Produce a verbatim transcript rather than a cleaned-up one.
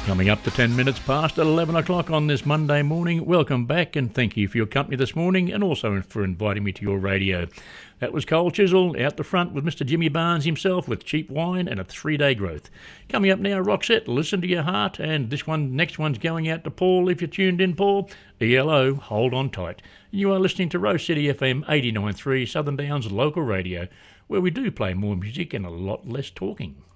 Coming up to ten minutes past eleven o'clock on this Monday morning. Welcome back and thank you for your company this morning and also for inviting me to your radio. That was Cole Chisel out the front with Mister Jimmy Barnes himself with Cheap Wine and a three-day growth. Coming up now, Roxette, Listen to Your Heart, and this one, next one's going out to Paul if you're tuned in, Paul. E L O, Hold On Tight. You are listening to Rose City F M eighty-nine point three, Southern Downs local radio, where we do play more music and a lot less talking.